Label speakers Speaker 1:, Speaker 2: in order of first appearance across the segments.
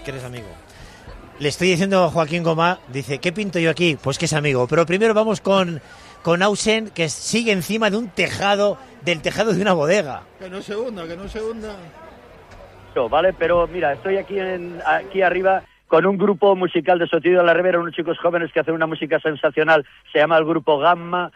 Speaker 1: que eres amigo. Le estoy diciendo a Joaquín Gomá, dice, ¿qué pinto yo aquí? Pues que es amigo. Pero primero vamos con Ausen, que sigue encima de un tejado, del tejado de una bodega.
Speaker 2: Que no se hunda.
Speaker 3: Vale, pero mira, estoy aquí arriba con un grupo musical de Sotillo de la Ribera, unos chicos jóvenes que hacen una música sensacional, se llama el grupo Grama,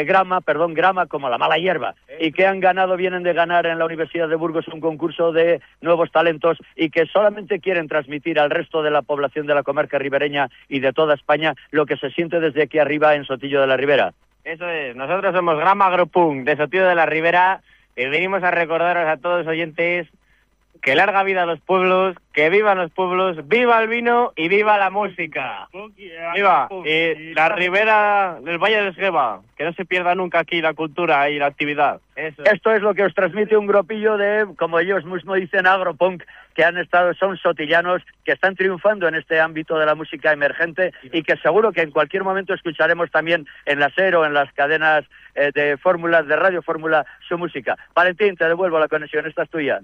Speaker 3: como la mala hierba, y que vienen de ganar en la Universidad de Burgos un concurso de nuevos talentos y que solamente quieren transmitir al resto de la población de la comarca ribereña y de toda España lo que se siente desde aquí arriba en Sotillo de la Ribera.
Speaker 4: Eso es, nosotros somos Grama Gropunk de Sotillo de la Ribera y venimos a recordaros a todos los oyentes que larga vida a los pueblos, que vivan los pueblos, viva el vino y viva la música. Viva la Ribera del Valle del Esgueva, que no se pierda nunca aquí la cultura y la actividad.
Speaker 3: Esto es lo que os transmite un grupillo de, como ellos mismos dicen, agropunk, que son sotillanos, que están triunfando en este ámbito de la música emergente y que seguro que en cualquier momento escucharemos también en la SER o en las cadenas de fórmulas, de Radio Fórmula, su música. Valentín, te devuelvo la conexión, esta es tuya.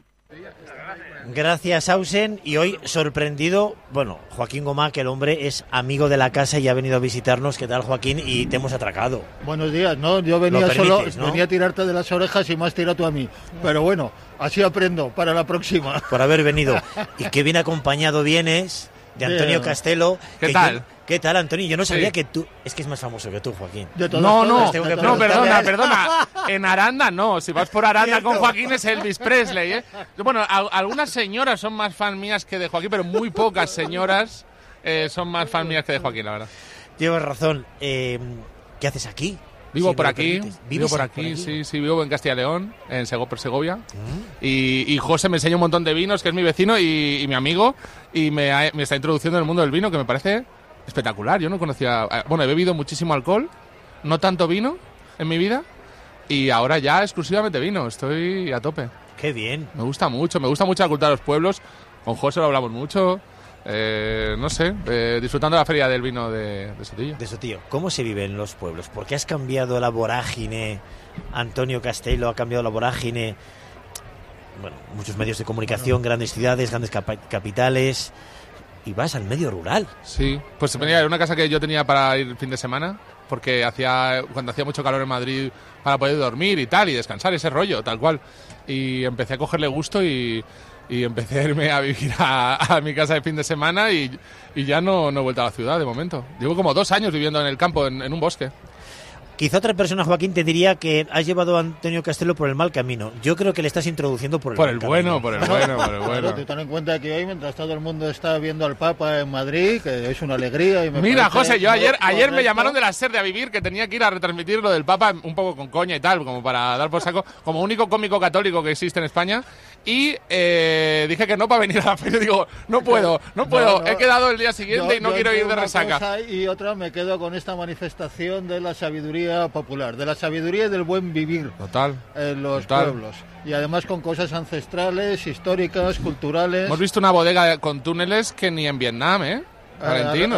Speaker 1: Gracias, Ausen. Y hoy sorprendido, Joaquín Gomá, que el hombre es amigo de la casa y ha venido a visitarnos. ¿Qué tal, Joaquín? Y te hemos atracado.
Speaker 2: Buenos días, ¿no? Yo venía venía a tirarte de las orejas y me has tirado tú a mí. Pero bueno, así aprendo para la próxima.
Speaker 1: Por haber venido. Y que bien acompañado vienes de Antonio Castelo.
Speaker 5: ¿Qué tal?
Speaker 1: ¿Qué tal, Antonio? Yo no sabía que tú... Es que es más famoso que tú, Joaquín.
Speaker 5: No, perdona. En Aranda no. Si vas por Aranda con Joaquín es Elvis Presley, ¿eh? Bueno, algunas señoras son más fan mías que de Joaquín, pero muy pocas señoras son más fan mías que de Joaquín, la verdad.
Speaker 1: Tienes razón. ¿Qué haces aquí?
Speaker 5: Vivo por aquí, sí, vivo en Castilla y León, en Segovia. Y José me enseña un montón de vinos, que es mi vecino y mi amigo, y me está introduciendo en el mundo del vino, que me parece espectacular. Yo no conocía... Bueno, he bebido muchísimo alcohol, no tanto vino en mi vida, y ahora ya exclusivamente vino, estoy a tope.
Speaker 1: ¡Qué bien!
Speaker 5: Me gusta mucho la cultura de los pueblos, con José lo hablamos mucho... disfrutando de la feria del vino de Sotillo.
Speaker 1: De Sotillo. ¿Cómo se vive en los pueblos? ¿Por qué has cambiado la vorágine? Antonio Castelo ha cambiado la vorágine. Bueno, muchos medios de comunicación, grandes ciudades, grandes capitales. Y vas al medio rural.
Speaker 5: Sí, pues venía de una casa que yo tenía para ir el fin de semana, porque cuando hacía mucho calor en Madrid, para poder dormir y tal, y descansar, ese rollo, tal cual. Y empecé a cogerle gusto y empecé a irme a vivir a mi casa de fin de semana y ya no he vuelto a la ciudad de momento. Llevo como 2 años viviendo en el campo, en un bosque.
Speaker 1: Quizá otra persona, Joaquín, te diría que has llevado a Antonio Castelo por el mal camino. Yo creo que le estás introduciendo por el buen camino.
Speaker 5: Por el bueno.
Speaker 2: Tú ten en cuenta que hoy, mientras todo el mundo está viendo al Papa en Madrid, que es una alegría. Y
Speaker 5: Mira, José, yo ayer me llamaron de la SER de A Vivir, que tenía que ir a retransmitir lo del Papa un poco con coña y tal, como para dar por saco, como único cómico católico que existe en España. Y dije que no para venir a la feria. Digo, no puedo. He quedado el día siguiente y no quiero ir de resaca.
Speaker 2: Y otra, me quedo con esta manifestación de la sabiduría popular, de la sabiduría y del buen vivir.
Speaker 5: Total.
Speaker 2: En los pueblos. Y además con cosas ancestrales, históricas, culturales.
Speaker 5: Hemos visto una bodega con túneles que ni en Vietnam, Valentín,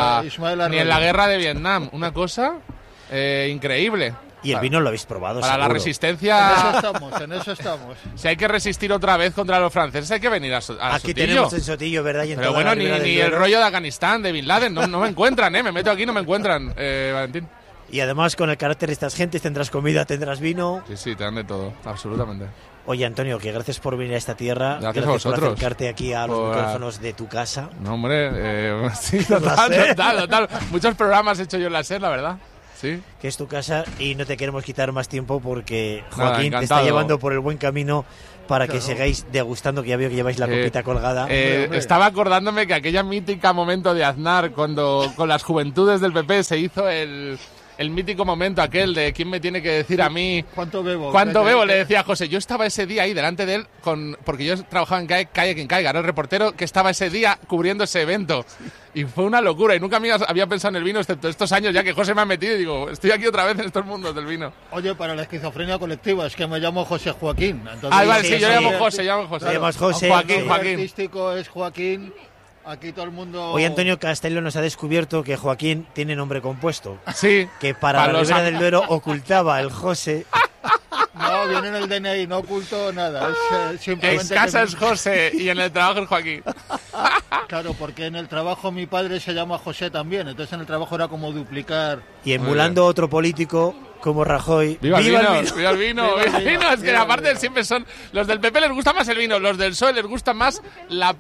Speaker 5: ni en la guerra de Vietnam. Una cosa increíble.
Speaker 1: Y el vino lo habéis probado,
Speaker 5: para
Speaker 1: seguro.
Speaker 5: La resistencia...
Speaker 2: En eso estamos.
Speaker 5: Si hay que resistir otra vez contra los franceses, hay que venir a Sotillo.
Speaker 1: Aquí tenemos en Sotillo, ¿verdad? Y en
Speaker 5: pero bueno, ni el rollo de Afganistán, de Bin Laden, no me encuentran, me meto aquí, no me encuentran, Valentín.
Speaker 1: Y además, con el carácter de estas gentes, tendrás comida, tendrás vino.
Speaker 5: Sí, te dan de todo, absolutamente.
Speaker 1: Oye, Antonio, que gracias por venir a esta tierra.
Speaker 5: Gracias a vosotros.
Speaker 1: Por acercarte aquí a los micrófonos de tu casa.
Speaker 5: No, hombre, sí, total. Muchos programas he hecho yo en la SER, la verdad. Sí.
Speaker 1: Que es tu casa y no te queremos quitar más tiempo porque Joaquín te está llevando por el buen camino para que sigáis degustando, que ya veo que lleváis la copita colgada.
Speaker 5: Estaba acordándome que aquella mítica momento de Aznar, cuando con las juventudes del PP se hizo el mítico momento aquel de quién me tiene que decir a mí
Speaker 2: ¿Cuánto bebo?
Speaker 5: Le decía a José. Yo estaba ese día ahí delante de él porque yo trabajaba en Calle Quien Caiga, era el reportero que estaba ese día cubriendo ese evento. Y fue una locura y nunca había pensado en el vino, excepto estos años ya que José me ha metido y digo, estoy aquí otra vez en estos mundos del vino.
Speaker 2: Oye, para la esquizofrenia colectiva es que me llamo José Joaquín. Entonces,
Speaker 5: vale, sí, yo llamo José.
Speaker 1: Llamas José.
Speaker 2: Joaquín. Artístico es Joaquín. Aquí todo el mundo...
Speaker 1: Hoy Antonio Castelo nos ha descubierto que Joaquín tiene nombre compuesto.
Speaker 5: Sí.
Speaker 1: Que para la Ribera del Duero ocultaba el José.
Speaker 2: No, viene en el DNI, no oculto nada. Es simplemente
Speaker 5: en casa es José y en el trabajo es Joaquín.
Speaker 2: Claro, porque en el trabajo mi padre se llama José también, entonces en el trabajo era como duplicar.
Speaker 1: Y emulando otro político como Rajoy.
Speaker 5: ¡Viva el vino! ¡Viva el vino! ¡Viva el vino! Es que aparte siempre son... Los del PP les gusta más el vino, los del PSOE les gusta más la...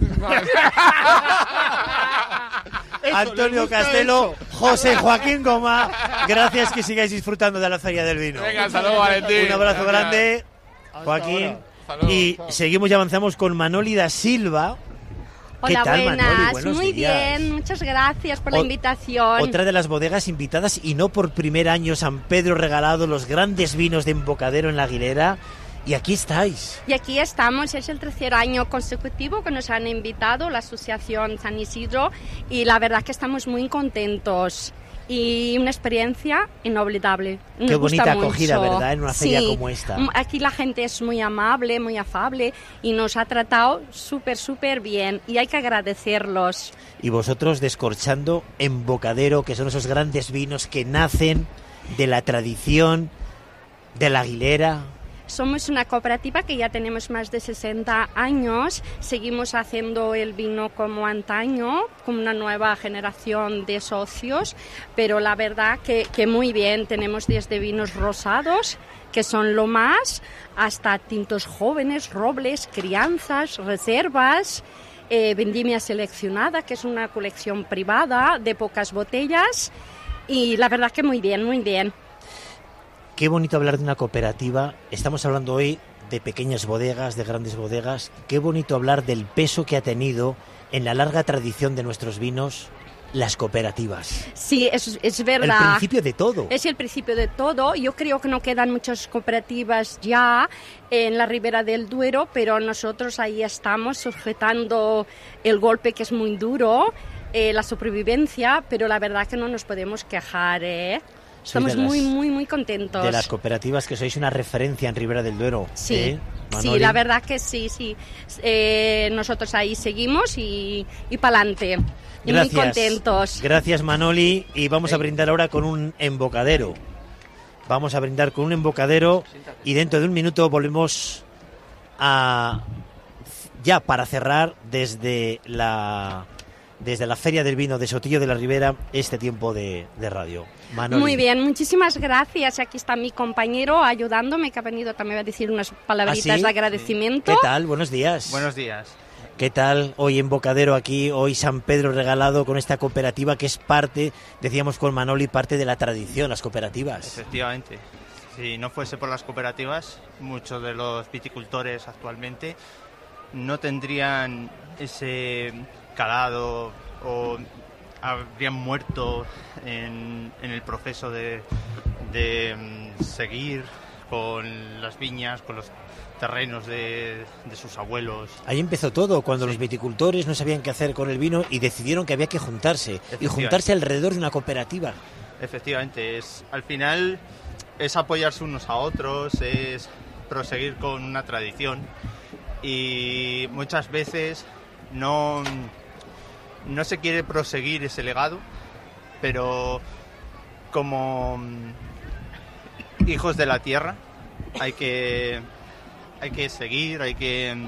Speaker 1: Antonio Castelo, José Joaquín Goma, gracias, que sigáis disfrutando de la Feria del Vino.
Speaker 5: Venga, hasta luego, Valentín.
Speaker 1: Un abrazo grande, Joaquín. Y seguimos y avanzamos con Manoli da Silva.
Speaker 6: Hola,
Speaker 1: ¿Qué tal,
Speaker 6: buenas.
Speaker 1: Manoli?
Speaker 6: Muy
Speaker 1: días.
Speaker 6: bien, muchas gracias por la invitación.
Speaker 1: Otra de las bodegas invitadas, y no por primer año, San Pedro Regalado, los grandes vinos de Embocadero en La Aguilera. Y aquí estáis.
Speaker 6: Y aquí estamos, es el tercer año consecutivo que nos han invitado la Asociación San Isidro y la verdad que estamos muy contentos. Y una experiencia inolvidable.
Speaker 1: Qué bonita acogida, ¿verdad? En una feria como esta.
Speaker 6: Aquí la gente es muy amable, muy afable y nos ha tratado súper bien y hay que agradecerlos.
Speaker 1: Y vosotros descorchando Embocadero, que son esos grandes vinos que nacen de la tradición de La Aguilera.
Speaker 6: Somos una cooperativa que ya tenemos más de 60 años, seguimos haciendo el vino como antaño, con una nueva generación de socios, pero la verdad que muy bien, tenemos desde vinos rosados, que son lo más, hasta tintos jóvenes, robles, crianzas, reservas, vendimia seleccionada, que es una colección privada de pocas botellas, y la verdad que muy bien.
Speaker 1: Qué bonito hablar de una cooperativa. Estamos hablando hoy de pequeñas bodegas, de grandes bodegas. Qué bonito hablar del peso que ha tenido en la larga tradición de nuestros vinos las cooperativas.
Speaker 6: Sí, es verdad.
Speaker 1: El principio de todo.
Speaker 6: Es el principio de todo. Yo creo que no quedan muchas cooperativas ya en la Ribera del Duero, pero nosotros ahí estamos sujetando el golpe que es muy duro, la supervivencia, pero la verdad que no nos podemos quejar, Estamos muy contentos.
Speaker 1: De las cooperativas que sois una referencia en Ribera del Duero.
Speaker 6: Sí, sí, la verdad que sí. Nosotros ahí seguimos y pa'lante. Y muy contentos.
Speaker 1: Gracias, Manoli. Y vamos a brindar ahora con un embocadero. Vamos a brindar con un embocadero y dentro de un minuto volvemos ya para cerrar desde la Feria del Vino de Sotillo de la Ribera este tiempo de radio. Manoli.
Speaker 6: Muy bien, muchísimas gracias. Aquí está mi compañero ayudándome, que ha venido también a decir unas palabritas de agradecimiento.
Speaker 1: ¿Qué tal? Buenos días.
Speaker 7: Buenos días.
Speaker 1: ¿Qué tal? Hoy Embocadero aquí, hoy San Pedro Regalado con esta cooperativa que es parte, decíamos con Manoli, parte de la tradición, las cooperativas.
Speaker 7: Efectivamente. Si no fuese por las cooperativas, muchos de los viticultores actualmente no tendrían ese calado o habrían muerto en el proceso de seguir con las viñas, con los terrenos de sus abuelos.
Speaker 1: Ahí empezó todo, cuando los viticultores no sabían qué hacer con el vino y decidieron que había que juntarse, y juntarse alrededor de una cooperativa.
Speaker 7: Efectivamente, al final es apoyarse unos a otros, es proseguir con una tradición, y muchas veces no se quiere proseguir ese legado, pero como hijos de la tierra hay que seguir, hay que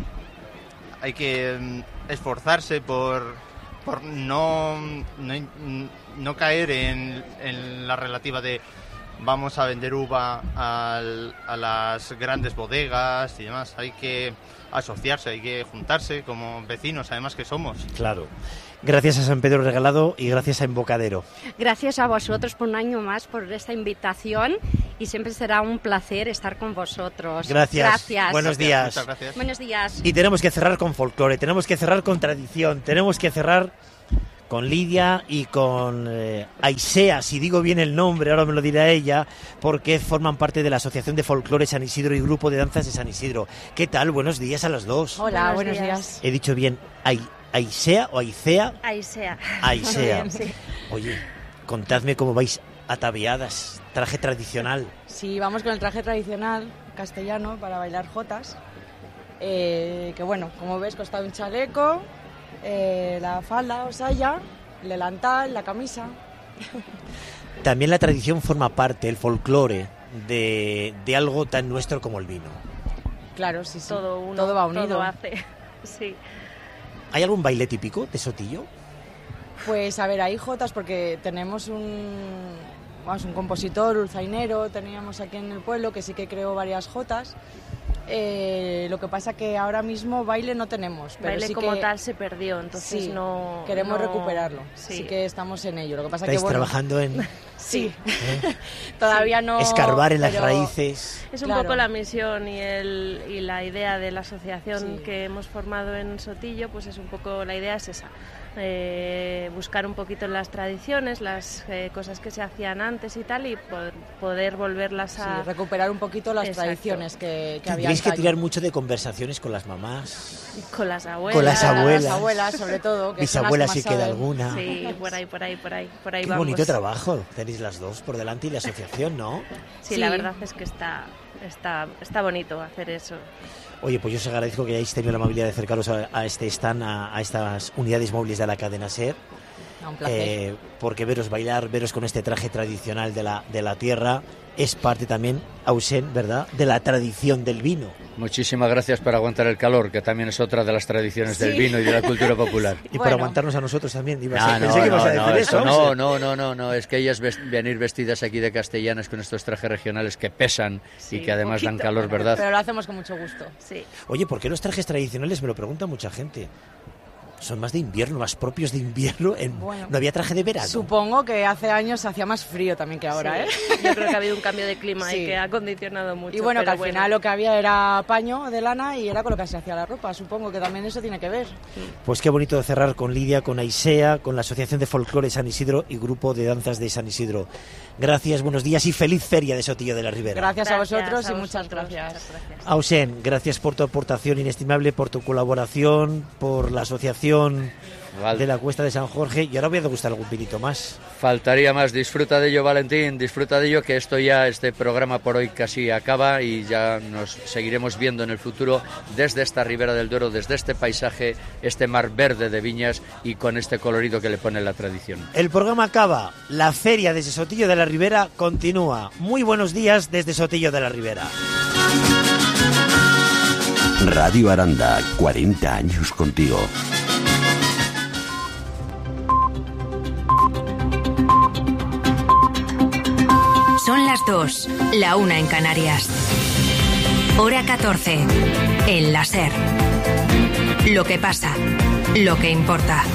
Speaker 7: esforzarse por no caer en la relativa de vamos a vender uva a las grandes bodegas y demás. Hay que asociarse, hay que juntarse como vecinos, además que somos.
Speaker 1: Claro. Gracias a San Pedro Regalado y gracias a Embocadero.
Speaker 6: Gracias a vosotros por un año más, por esta invitación, y siempre será un placer estar con vosotros.
Speaker 1: Gracias. Buenos días.
Speaker 7: Muchas gracias.
Speaker 6: Buenos días.
Speaker 1: Y tenemos que cerrar con folclore, tenemos que cerrar con tradición, tenemos que cerrar con Lidia y con Aisea, si digo bien el nombre, ahora me lo dirá ella, porque forman parte de la Asociación de Folclore San Isidro y Grupo de Danzas de San Isidro. ¿Qué tal? Buenos días a las dos.
Speaker 8: Hola, buenos días.
Speaker 1: ¿He dicho bien Aisea o Aicea?
Speaker 6: Aisea.
Speaker 1: Aisea.
Speaker 6: Bien, sí.
Speaker 1: Oye, contadme cómo vais ataviadas, traje tradicional.
Speaker 8: Sí, vamos con el traje tradicional castellano para bailar jotas, que bueno, como ves, costaba un chaleco, la falda o saya, el delantal, la camisa.
Speaker 1: También la tradición forma parte, el folclore, de algo tan nuestro como el vino.
Speaker 8: Claro, sí.
Speaker 6: Todo
Speaker 8: va unido.
Speaker 6: Todo hace, sí.
Speaker 1: ¿Hay algún baile típico de Sotillo?
Speaker 8: Pues a ver, hay jotas porque tenemos un compositor, urzainero, teníamos aquí en el pueblo que sí que creó varias jotas. Lo que pasa que ahora mismo baile no tenemos. Pero
Speaker 9: baile
Speaker 8: sí
Speaker 9: como
Speaker 8: que,
Speaker 9: tal se perdió, entonces
Speaker 8: sí,
Speaker 9: no...
Speaker 8: queremos
Speaker 9: no...
Speaker 8: recuperarlo, sí que estamos en ello. Lo que pasa
Speaker 1: ¿Estáis
Speaker 8: que
Speaker 1: trabajando en...?
Speaker 8: Sí, todavía no...
Speaker 1: Escarbar en las raíces.
Speaker 9: Es un poco la misión y la idea de la asociación que hemos formado en Sotillo, pues es un poco, la idea es esa. Buscar un poquito las tradiciones, las cosas que se hacían antes y tal, y poder volverlas a...
Speaker 8: Sí, recuperar un poquito las tradiciones que había.
Speaker 1: Tienes que tirar mucho de conversaciones con las mamás.
Speaker 9: Con las abuelas.
Speaker 1: Con las abuelas.
Speaker 8: Las abuelas, sobre todo.
Speaker 1: Bisabuelas si queda alguna.
Speaker 9: Sí, por ahí
Speaker 1: Qué
Speaker 9: vamos.
Speaker 1: bonito trabajo. Tenéis las dos por delante y la asociación, ¿no?
Speaker 9: Sí, la verdad es que está bonito hacer eso.
Speaker 1: Oye, pues yo os agradezco que hayáis tenido la amabilidad de acercaros a este stand, a estas unidades móviles de la cadena SER.
Speaker 8: Un placer.
Speaker 1: Porque veros bailar, veros con este traje tradicional de la tierra, es parte también, Ausen, ¿verdad?, de la tradición del vino.
Speaker 10: Muchísimas gracias por aguantar el calor, que también es otra de las tradiciones del vino y de la cultura popular.
Speaker 1: Y por aguantarnos a nosotros también.
Speaker 10: No, es que ellas venir vestidas aquí de castellanas con estos trajes regionales que pesan y que además dan calor, ¿verdad?
Speaker 8: Pero lo hacemos con mucho gusto.
Speaker 9: Sí.
Speaker 1: Oye, ¿por qué los trajes tradicionales? Me lo pregunta mucha gente. Son más de invierno, más propios de invierno. ¿No había traje de verano?
Speaker 8: Supongo que hace años hacía más frío también que ahora,
Speaker 9: Yo creo que ha habido un cambio de clima y que ha condicionado mucho.
Speaker 8: Y bueno, que al final lo que había era paño de lana y era con lo que se hacía la ropa. Supongo que también eso tiene que ver.
Speaker 1: Pues qué bonito cerrar con Lidia, con Aisea, con la Asociación de Folclore San Isidro y Grupo de Danzas de San Isidro. Gracias, buenos días y feliz feria de Sotillo de la Ribera.
Speaker 8: Gracias a vosotros y muchas gracias.
Speaker 1: Ausen, gracias por tu aportación inestimable, por tu colaboración, por la asociación de la Cuesta de San Jorge, y ahora voy a degustar algún vinito más.
Speaker 10: Faltaría más. Disfruta de ello, Valentín, disfruta de ello, que este programa por hoy casi acaba y ya nos seguiremos viendo en el futuro desde esta Ribera del Duero, desde este paisaje, este mar verde de viñas y con este colorido que le pone la tradición.
Speaker 1: El programa acaba, la feria desde Sotillo de la Ribera continúa. Muy buenos días desde Sotillo de la Ribera.
Speaker 11: Radio Aranda, 40 años contigo.
Speaker 12: Son las 2, la 1 en Canarias. Hora 14, en la SER. Lo que pasa, lo que importa.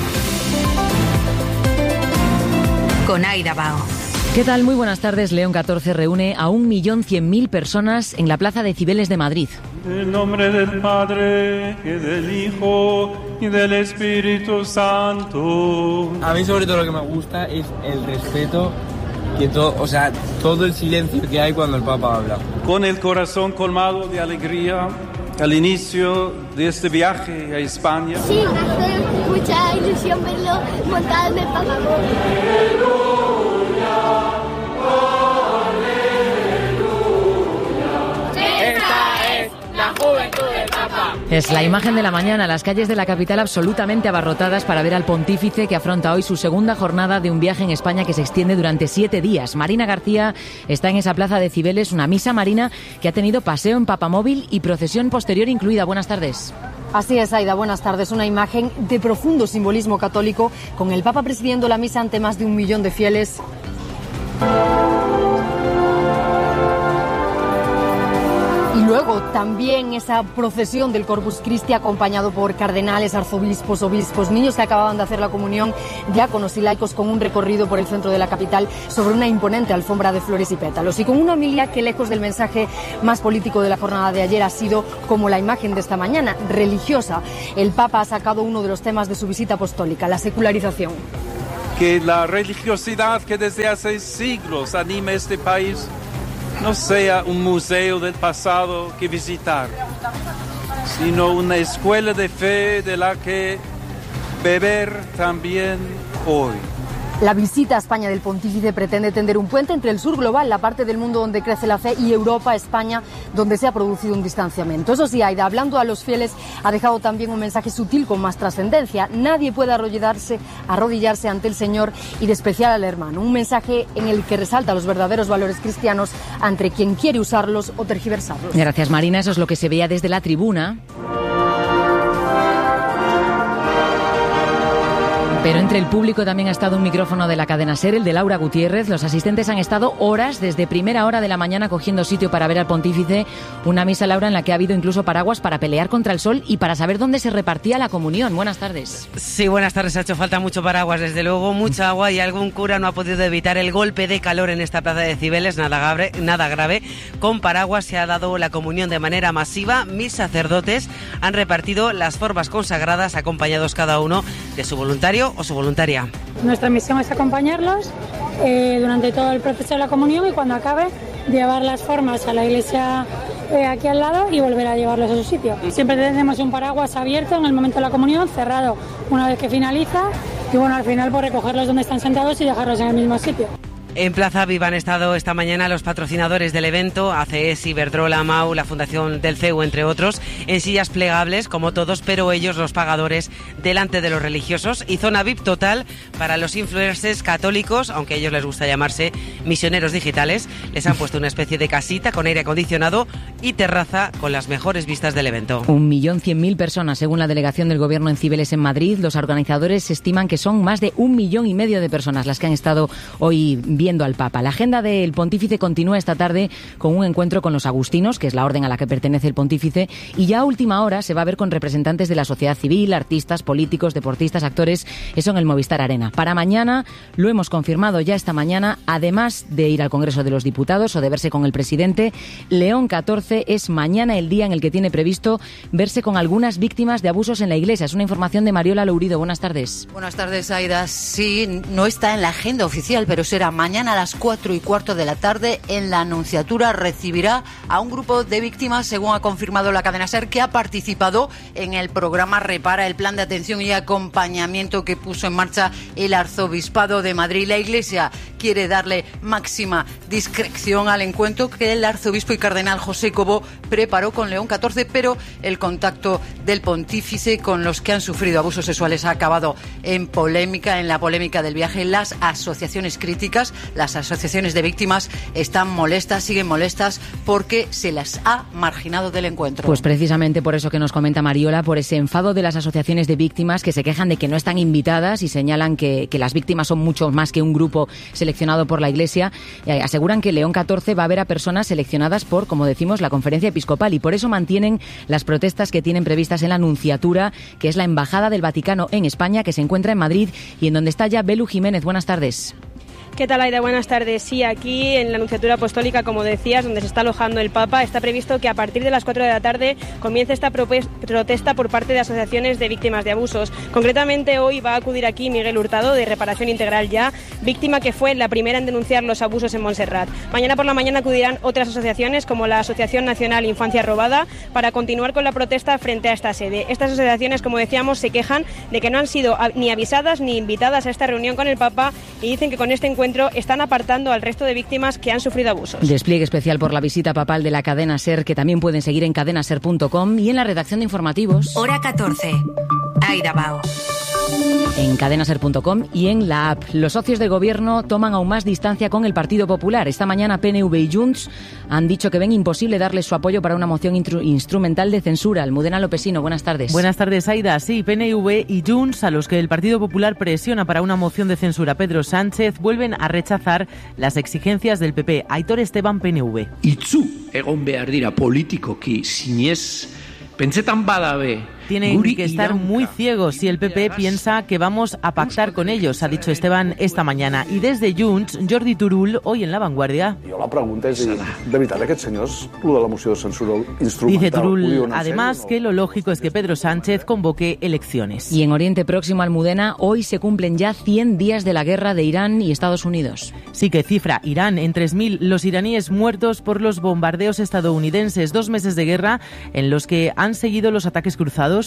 Speaker 12: Con Aida Bao.
Speaker 13: ¿Qué tal? Muy buenas tardes. León 14 reúne a 1.100.000 personas en la Plaza de Cibeles de Madrid.
Speaker 14: En nombre del Padre, y del Hijo, y del Espíritu Santo.
Speaker 15: A mí sobre todo lo que me gusta es el respeto y todo el silencio que hay cuando el Papa habla.
Speaker 14: Con el corazón colmado de alegría, al inicio de este viaje a España.
Speaker 16: Sí, me hace mucha ilusión verlo montado en el Papa.
Speaker 12: La juventud del Papa.
Speaker 13: Es la imagen de la mañana, las calles de la capital absolutamente abarrotadas para ver al pontífice que afronta hoy su segunda jornada de un viaje en España que se extiende durante 7 días. Marina García está en esa plaza de Cibeles, una misa marina que ha tenido paseo en papamóvil y procesión posterior incluida. Buenas tardes.
Speaker 17: Así es, Aida, buenas tardes. Una imagen de profundo simbolismo católico, con el Papa presidiendo la misa ante más de 1 millón de fieles. Y luego también esa procesión del Corpus Christi acompañado por cardenales, arzobispos, obispos, niños que acababan de hacer la comunión, diáconos y laicos, con un recorrido por el centro de la capital sobre una imponente alfombra de flores y pétalos. Y con una homilía que, lejos del mensaje más político de la jornada de ayer, ha sido como la imagen de esta mañana, religiosa. El Papa ha sacado uno de los temas de su visita apostólica, la secularización.
Speaker 14: Que la religiosidad que desde hace siglos anima este país no sea un museo del pasado que visitar, sino una escuela de fe de la que beber también hoy.
Speaker 17: La visita a España del pontífice pretende tender un puente entre el sur global, la parte del mundo donde crece la fe, y Europa, España, donde se ha producido un distanciamiento. Eso sí, Aida, hablando a los fieles, ha dejado también un mensaje sutil con más trascendencia. Nadie puede arrodillarse ante el Señor y despreciar al hermano. Un mensaje en el que resalta los verdaderos valores cristianos ante quien quiere usarlos o tergiversarlos.
Speaker 13: Gracias, Marina. Eso es lo que se veía desde la tribuna. Pero entre el público también ha estado un micrófono de la cadena SER, el de Laura Gutiérrez. Los asistentes han estado horas, desde primera hora de la mañana, cogiendo sitio para ver al pontífice. Una misa, Laura, en la que ha habido incluso paraguas para pelear contra el sol y para saber dónde se repartía la comunión. Buenas tardes.
Speaker 18: Sí, buenas tardes. Ha hecho falta mucho paraguas, desde luego, mucha agua, y algún cura no ha podido evitar el golpe de calor en esta plaza de Cibeles. Nada grave. Con paraguas se ha dado la comunión de manera masiva. 1000 sacerdotes han repartido las formas consagradas, acompañados cada uno de su voluntario o su voluntaria.
Speaker 19: Nuestra misión es acompañarlos durante todo el proceso de la comunión, y cuando acabe llevar las formas a la iglesia aquí al lado y volver a llevarlos a su sitio. Siempre tenemos un paraguas abierto en el momento de la comunión, cerrado una vez que finaliza, y bueno, al final por recogerlos donde están sentados y dejarlos en el mismo sitio.
Speaker 18: En Plaza Viva han estado esta mañana los patrocinadores del evento, ACS, Iberdrola, MAU, la Fundación del CEU, entre otros, en sillas plegables, como todos, pero ellos, los pagadores, delante de los religiosos, y zona VIP total para los influencers católicos, aunque a ellos les gusta llamarse misioneros digitales. Les han puesto una especie de casita con aire acondicionado y terraza con las mejores vistas del evento.
Speaker 13: 1.100.000 personas, según la delegación del Gobierno en Cibeles, en Madrid. Los organizadores estiman que son más de 1,5 millones de personas las que han estado hoy viendo al Papa. La agenda del pontífice continúa esta tarde con un encuentro con los agustinos, que es la orden a la que pertenece el pontífice, y ya a última hora se va a ver con representantes de la sociedad civil, artistas, políticos, deportistas, actores, eso en el Movistar Arena. Para mañana, lo hemos confirmado ya esta mañana, además de ir al Congreso de los Diputados o de verse con el presidente, León XIV es mañana el día en el que tiene previsto verse con algunas víctimas de abusos en la Iglesia. Es una información de Mariola Lourido. Buenas tardes.
Speaker 20: Buenas tardes, Aida. Sí, no está en la agenda oficial, pero será mañana a las 4:15 de la tarde. En la Nunciatura recibirá a un grupo de víctimas, según ha confirmado la cadena SER, que ha participado en el programa Repara, el plan de atención y acompañamiento que puso en marcha el Arzobispado de Madrid. La Iglesia quiere darle máxima discreción al encuentro que el arzobispo y cardenal José Cobo preparó con León XIV, pero el contacto del pontífice con los que han sufrido abusos sexuales ha acabado en la polémica del viaje. Las asociaciones críticas, las asociaciones de víctimas siguen molestas porque se las ha marginado del encuentro.
Speaker 13: Pues precisamente por eso que nos comenta Mariola, por ese enfado de las asociaciones de víctimas que se quejan de que no están invitadas y señalan que las víctimas son mucho más que un grupo seleccionado por la Iglesia. Aseguran que León XIV va a ver a personas seleccionadas por, como decimos, la Conferencia Episcopal, y por eso mantienen las protestas que tienen previstas en la Nunciatura, que es la Embajada del Vaticano en España, que se encuentra en Madrid y en donde está ya Belu Jiménez. Buenas tardes.
Speaker 21: ¿Qué tal, Aida? Buenas tardes. Sí, aquí en la Nunciatura Apostólica, como decías, donde se está alojando el Papa, está previsto que a partir de las 4 de la tarde comience esta protesta por parte de asociaciones de víctimas de abusos. Concretamente, hoy va a acudir aquí Miguel Hurtado, de Reparación Integral Ya, víctima que fue la primera en denunciar los abusos en Montserrat. Mañana por la mañana acudirán otras asociaciones, como la Asociación Nacional Infancia Robada, para continuar con la protesta frente a esta sede. Estas asociaciones, como decíamos, se quejan de que no han sido ni avisadas ni invitadas a esta reunión con el Papa, y dicen que con este encuentro están apartando al resto de víctimas que han sufrido abusos.
Speaker 13: Despliegue especial por la visita papal de la cadena SER, que también pueden seguir en cadenaser.com, y en la redacción de informativos.
Speaker 12: Hora 14. Aida Bao.
Speaker 13: En cadenaser.com y en la app. Los socios de gobierno toman aún más distancia con el Partido Popular. Esta mañana PNV y Junts han dicho que ven imposible darles su apoyo para una moción instrumental de censura. Almudena Lopesino, buenas tardes.
Speaker 22: Buenas tardes, Aida. Sí, PNV y Junts, a los que el Partido Popular presiona para una moción de censura Pedro Sánchez, vuelven a rechazar las exigencias del PP. Aitor Esteban, PNV.
Speaker 23: Itzu egon behar dira politikoki sinez pentsetan badabe.
Speaker 22: Tienen que estar muy ciegos si el PP piensa que vamos a pactar con ellos, ha dicho Esteban esta mañana. Y desde Junts, Jordi Turull, hoy en La Vanguardia.
Speaker 24: La pregunta es, de veritat, aquests senyors, lo de la moció de censura instrumental.
Speaker 22: Dice Turull, además, que lo lógico es que Pedro Sánchez convoque elecciones.
Speaker 13: Y en Oriente Próximo, Almudena, hoy se cumplen ya 100 días de la guerra de Irán y Estados Unidos.
Speaker 22: Sí, que cifra Irán en 3.000 los iraníes muertos por los bombardeos estadounidenses. 2 meses de guerra en los que han seguido los ataques cruzados,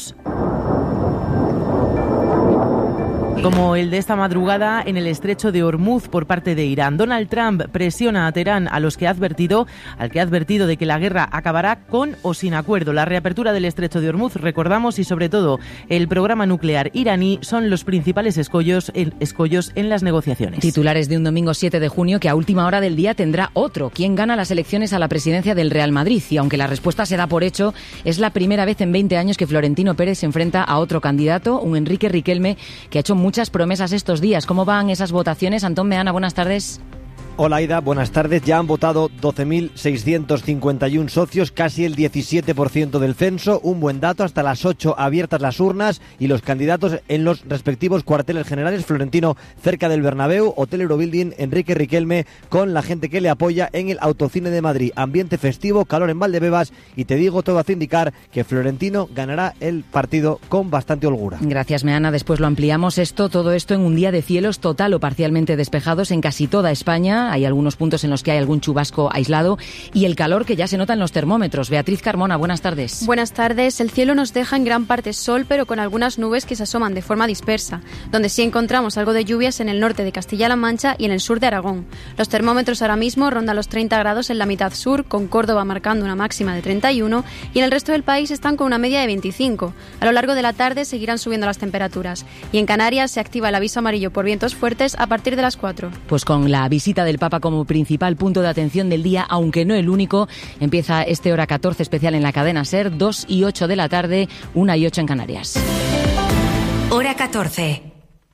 Speaker 22: como el de esta madrugada en el estrecho de Hormuz por parte de Irán. Donald Trump presiona a Teherán, al que ha advertido de que la guerra acabará con o sin acuerdo. La reapertura del estrecho de Hormuz, recordamos, y sobre todo el programa nuclear iraní son los principales escollos en las negociaciones.
Speaker 13: Titulares de un domingo 7 de junio que a última hora del día tendrá otro. ¿Quién gana las elecciones a la presidencia del Real Madrid? Y aunque la respuesta se da por hecho, es la primera vez en 20 años que Florentino Pérez se enfrenta a otro candidato, un Enrique Riquelme, que ha hecho mucho muchas promesas estos días. ¿Cómo van esas votaciones? Antón Meana, buenas tardes.
Speaker 2: Hola Aida, buenas tardes. Ya han votado 12.651 socios, casi el 17% del censo. Un buen dato, hasta las 8 abiertas las urnas y los candidatos en los respectivos cuarteles generales. Florentino cerca del Bernabéu, Hotel Eurobuilding, Enrique Riquelme con la gente que le apoya en el Autocine de Madrid. Ambiente festivo, calor en Valdebebas y te digo, todo hace indicar que Florentino ganará el partido con bastante holgura.
Speaker 13: Gracias, Meana. Después lo ampliamos todo esto en un día de cielos total o parcialmente despejados en casi toda España. Hay algunos puntos en los que hay algún chubasco aislado y el calor que ya se nota en los termómetros. Beatriz Carmona, buenas tardes.
Speaker 3: Buenas tardes. El cielo nos deja en gran parte sol, pero con algunas nubes que se asoman de forma dispersa, donde sí encontramos algo de lluvias en el norte de Castilla-La Mancha y en el sur de Aragón. Los termómetros ahora mismo rondan los 30 grados en la mitad sur, con Córdoba marcando una máxima de 31 y en el resto del país están con una media de 25. A lo largo de la tarde seguirán subiendo las temperaturas y en Canarias se activa el aviso amarillo por vientos fuertes a partir de las 4.
Speaker 13: Pues con la visita del Papa como principal punto de atención del día, aunque no el único, empieza este Hora 14 especial en la cadena SER, 2 y 8 de la tarde, 1 y 8 en Canarias.
Speaker 12: Hora 14.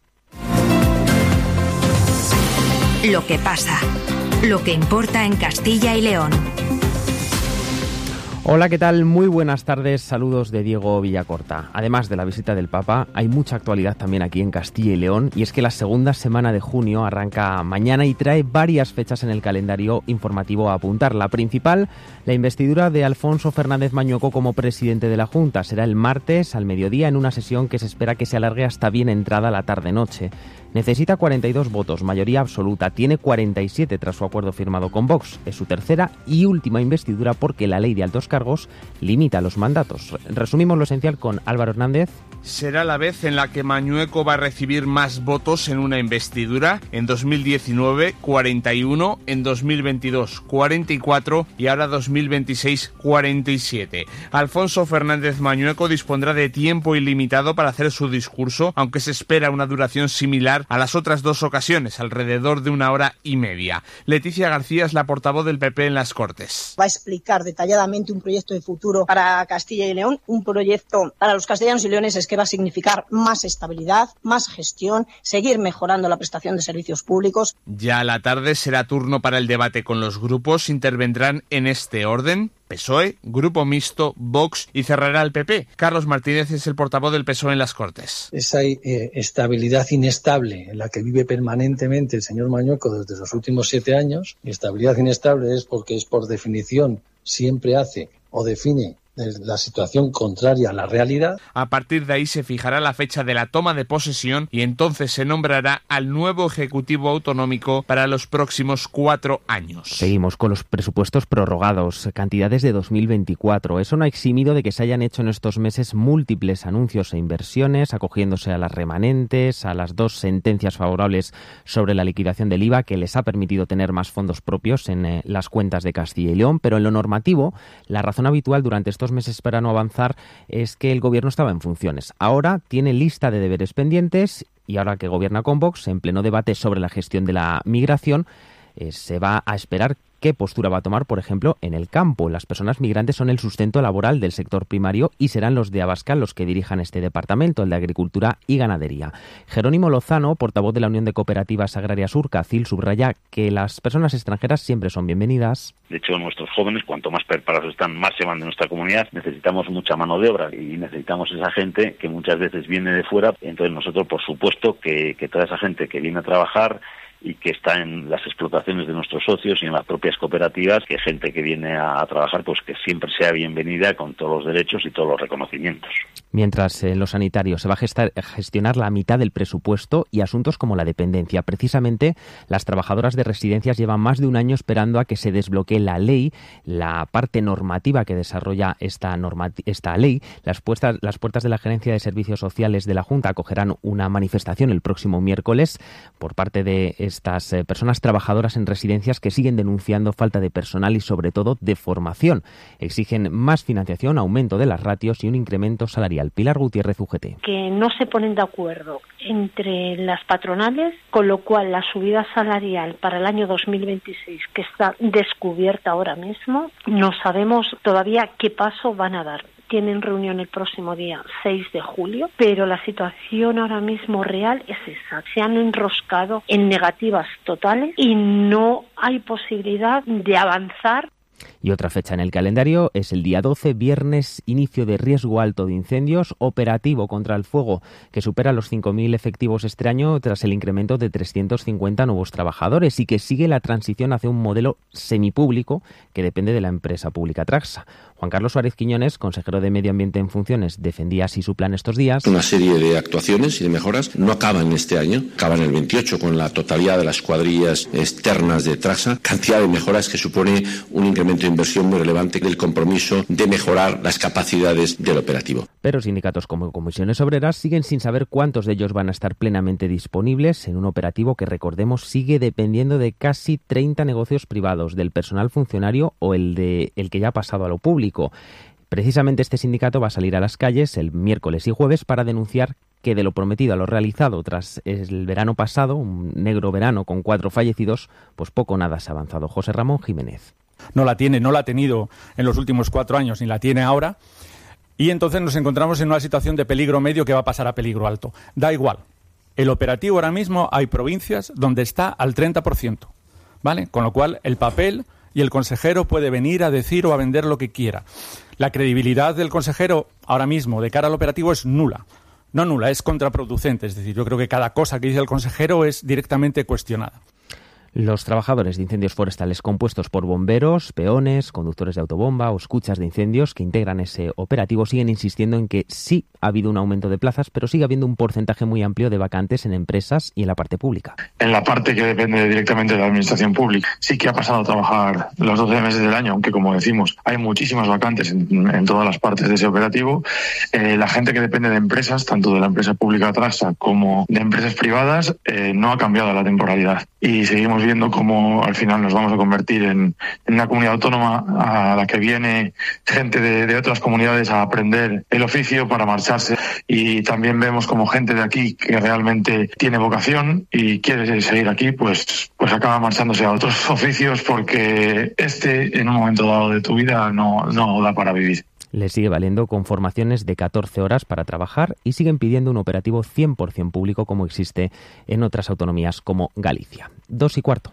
Speaker 12: Lo que pasa, lo que importa en Castilla y León.
Speaker 4: Hola, ¿qué tal? Muy buenas tardes, saludos de Diego Villacorta. Además de la visita del Papa, hay mucha actualidad también aquí en Castilla y León, y es que la segunda semana de junio arranca mañana y trae varias fechas en el calendario informativo a apuntar. La principal, la investidura de Alfonso Fernández Mañueco como presidente de la Junta. Será el martes al mediodía en una sesión que se espera que se alargue hasta bien entrada la tarde-noche. Necesita 42 votos, mayoría absoluta. Tiene 47 tras su acuerdo firmado con Vox. Es su tercera y última investidura porque la ley de altos cargos limita los mandatos. Resumimos lo esencial con Álvaro Hernández.
Speaker 5: Será la vez en la que Mañueco va a recibir más votos en una investidura. En 2019, 41, en 2022, 44 y ahora 2026, 47. Alfonso Fernández Mañueco dispondrá de tiempo ilimitado para hacer su discurso, aunque se espera una duración similar a las otras dos ocasiones, alrededor de 1 hora y media. Leticia García es la portavoz del PP en las Cortes.
Speaker 25: Va a explicar detalladamente un proyecto de futuro para Castilla y León, un proyecto para los castellanos y leoneses que va a significar más estabilidad, más gestión, seguir mejorando la prestación de servicios públicos.
Speaker 5: Ya a la tarde será turno para el debate con los grupos. Intervendrán en este orden: PSOE, Grupo Mixto, Vox y cerrará el PP. Carlos Martínez es el portavoz del PSOE en las Cortes.
Speaker 26: Esa estabilidad inestable en la que vive permanentemente el señor Mañueco desde los últimos 7 años, estabilidad inestable es porque es por definición siempre hace o define la situación contraria a la realidad.
Speaker 5: A partir de ahí se fijará la fecha de la toma de posesión y entonces se nombrará al nuevo Ejecutivo Autonómico para los próximos 4 años.
Speaker 4: Seguimos con los presupuestos prorrogados, cantidades de 2024. Eso no ha eximido de que se hayan hecho en estos meses múltiples anuncios e inversiones, acogiéndose a las remanentes, a las 2 sentencias favorables sobre la liquidación del IVA, que les ha permitido tener más fondos propios en las cuentas de Castilla y León. Pero en lo normativo, la razón habitual durante estos meses para no avanzar es que el gobierno estaba en funciones. Ahora tiene lista de deberes pendientes y ahora que gobierna con Vox, en pleno debate sobre la gestión de la migración, se va a esperar qué postura va a tomar, por ejemplo, en el campo. Las personas migrantes son el sustento laboral del sector primario y serán los de Abascal los que dirijan este departamento, el de Agricultura y Ganadería. Jerónimo Lozano, portavoz de la Unión de Cooperativas Agrarias URCACIL, subraya que las personas extranjeras siempre son bienvenidas.
Speaker 27: De hecho, nuestros jóvenes, cuanto más preparados están, más se van de nuestra comunidad. Necesitamos mucha mano de obra y necesitamos esa gente que muchas veces viene de fuera. Entonces nosotros, por supuesto, que toda esa gente que viene a trabajar y que está en las explotaciones de nuestros socios y en las propias cooperativas, que gente que viene a trabajar, pues que siempre sea bienvenida con todos los derechos y todos los reconocimientos.
Speaker 4: Mientras en lo sanitario se va a gestionar la mitad del presupuesto y asuntos como la dependencia. Precisamente las trabajadoras de residencias llevan más de un año esperando a que se desbloquee la ley, la parte normativa que desarrolla esta ley. Las puertas de la Gerencia de Servicios Sociales de la Junta acogerán una manifestación el próximo miércoles por parte de estas personas trabajadoras en residencias que siguen denunciando falta de personal y sobre todo de formación. Exigen más financiación, aumento de las ratios y un incremento salarial. Pilar Gutiérrez, UGT.
Speaker 28: Que no se ponen de acuerdo entre las patronales, con lo cual la subida salarial para el año 2026, que está descubierta ahora mismo, no sabemos todavía qué paso van a dar. tienen reunión el próximo día 6 de julio, pero la situación ahora mismo real es esa. Se han enroscado en negativas totales y no hay posibilidad de avanzar.
Speaker 4: Y otra fecha en el calendario es el día 12, viernes, inicio de riesgo alto de incendios, operativo contra el fuego, que supera los 5.000 efectivos este año tras el incremento de 350 nuevos trabajadores y que sigue la transición hacia un modelo semipúblico que depende de la empresa pública Traxa. Juan Carlos Suárez Quiñones, consejero de Medio Ambiente en funciones, defendía así su plan estos días.
Speaker 1: Una serie de actuaciones y de mejoras no acaban este año, acaban el 28 con la totalidad de las cuadrillas externas de Traxa, cantidad de mejoras que supone un incremento de inversión muy relevante del compromiso de mejorar las capacidades del operativo.
Speaker 4: Pero sindicatos como Comisiones Obreras siguen sin saber cuántos de ellos van a estar plenamente disponibles en un operativo que, recordemos, sigue dependiendo de casi 30 negocios privados, del personal funcionario o el que ya ha pasado a lo público. Precisamente este sindicato va a salir a las calles el miércoles y jueves para denunciar que de lo prometido a lo realizado tras el verano pasado, un negro verano con 4 fallecidos, pues poco o nada se ha avanzado. José Ramón Jiménez.
Speaker 6: No la ha tenido en los últimos 4 años ni la tiene ahora, y entonces nos encontramos en una situación de peligro medio que va a pasar a peligro alto. Da igual, el operativo ahora mismo hay provincias donde está al 30%, ¿vale? Con lo cual el papel y el consejero puede venir a decir o a vender lo que quiera. La credibilidad del consejero ahora mismo de cara al operativo es nula. No nula, es contraproducente. Es decir, yo creo que cada cosa que dice el consejero es directamente cuestionada.
Speaker 4: Los trabajadores de incendios forestales compuestos por bomberos, peones, conductores de autobomba o escuchas de incendios que integran ese operativo siguen insistiendo en que sí ha habido un aumento de plazas, pero sigue habiendo un porcentaje muy amplio de vacantes en empresas y en la parte pública.
Speaker 7: En la parte que depende directamente de la administración pública, sí que ha pasado a trabajar los 12 meses del año, aunque como decimos, hay muchísimas vacantes en todas las partes de ese operativo. La gente que depende de empresas, tanto de la empresa pública Traxa como de empresas privadas, no ha cambiado la temporalidad. Y seguimos viendo cómo al final nos vamos a convertir en una comunidad autónoma a la que viene gente de otras comunidades a aprender el oficio para marcharse, y también vemos como gente de aquí que realmente tiene vocación y quiere seguir aquí, pues acaba marchándose a otros oficios porque en un momento dado de tu vida no da para vivir.
Speaker 4: Les sigue valiendo con formaciones de 14 horas para trabajar y siguen pidiendo un operativo 100% público como existe en otras autonomías como Galicia. 2:15.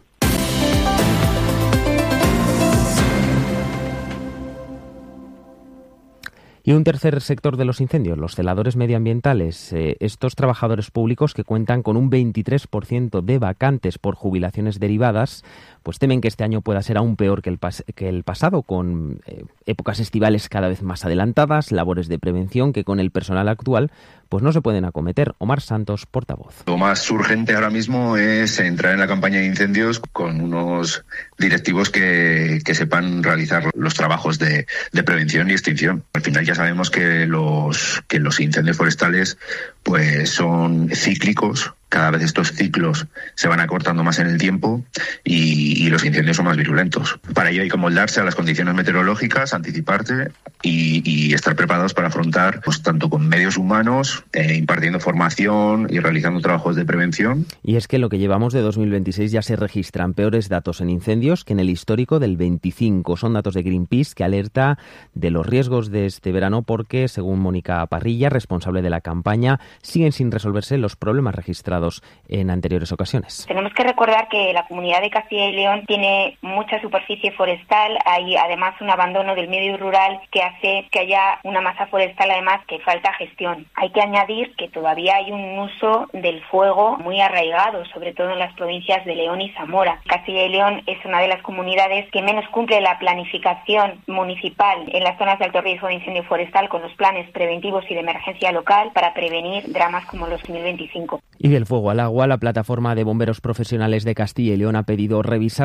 Speaker 4: Y un tercer sector de los incendios, los celadores medioambientales. Estos trabajadores públicos que cuentan con un 23% de vacantes por jubilaciones derivadas, pues temen que este año pueda ser aún peor que el pasado, con épocas estivales cada vez más adelantadas, labores de prevención que con el personal actual pues no se pueden acometer. Omar Santos, portavoz.
Speaker 8: Lo más urgente ahora mismo es entrar en la campaña de incendios con unos directivos que sepan realizar los trabajos de prevención y extinción. Al final ya sabemos que los incendios forestales pues son cíclicos. Cada vez estos ciclos se van acortando más en el tiempo y los incendios son más virulentos. Para ello hay que moldarse a las condiciones meteorológicas, anticiparte y estar preparados para afrontar, pues tanto con medios humanos, impartiendo formación y realizando trabajos de prevención.
Speaker 4: Y es que en lo que llevamos de 2026 ya se registran peores datos en incendios que en el histórico del 25. Son datos de Greenpeace que alerta de los riesgos de este verano porque, según Mónica Parrilla, responsable de la campaña, siguen sin resolverse los problemas registrados en anteriores ocasiones.
Speaker 9: Tenemos que recordar que la Comunidad de Castilla y León tiene mucha superficie forestal, hay además un abandono del medio rural que hace que haya una masa forestal además que falta gestión. Hay que añadir que todavía hay un uso del fuego muy arraigado, sobre todo en las provincias de León y Zamora. Castilla y León es una de las comunidades que menos cumple la planificación municipal en las zonas de alto riesgo de incendio forestal con los planes preventivos y de emergencia local para prevenir dramas como los 2025.
Speaker 4: Y del fuego al agua, la plataforma de bomberos profesionales de Castilla y León ha pedido revisar